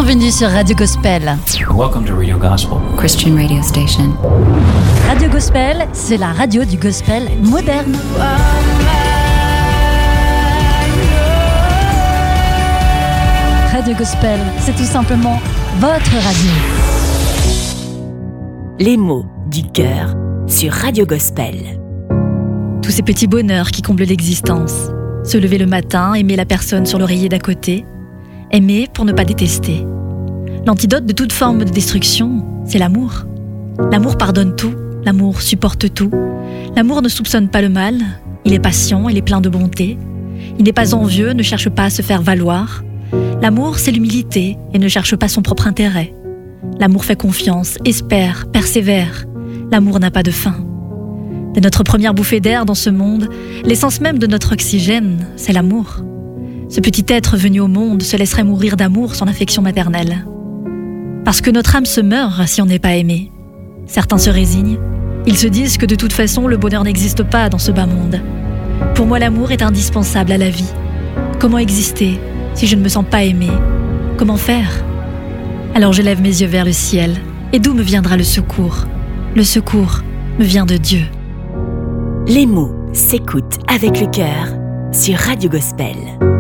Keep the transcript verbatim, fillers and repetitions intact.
Bienvenue sur Radio Gospel. Welcome to Radio Gospel, Christian radio station. Radio Gospel, c'est la radio du gospel moderne. Radio Gospel, c'est tout simplement votre radio. Les mots du cœur sur Radio Gospel. Tous ces petits bonheurs qui comblent l'existence. Se lever le matin, aimer la personne sur l'oreiller d'à côté. Aimer pour ne pas détester. L'antidote de toute forme de destruction, c'est l'amour. L'amour pardonne tout, l'amour supporte tout. L'amour ne soupçonne pas le mal, il est patient, il est plein de bonté. Il n'est pas envieux, ne cherche pas à se faire valoir. L'amour, c'est l'humilité et ne cherche pas son propre intérêt. L'amour fait confiance, espère, persévère. L'amour n'a pas de fin. Dès notre première bouffée d'air dans ce monde, l'essence même de notre oxygène, c'est l'amour. Ce petit être venu au monde se laisserait mourir d'amour sans affection maternelle. Parce que notre âme se meurt si on n'est pas aimé. Certains se résignent. Ils se disent que de toute façon, le bonheur n'existe pas dans ce bas monde. Pour moi, l'amour est indispensable à la vie. Comment exister si je ne me sens pas aimé? Comment faire? Alors je lève mes yeux vers le ciel. Et d'où me viendra le secours? Le secours me vient de Dieu. Les mots s'écoutent avec le cœur sur Radio Gospel.